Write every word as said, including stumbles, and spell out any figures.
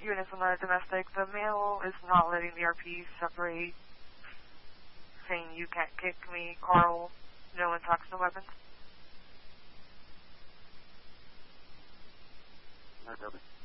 units on the domestic. The male is not letting the R P separate, saying you can't kick me, Carl. No one talks no weapons. Not really.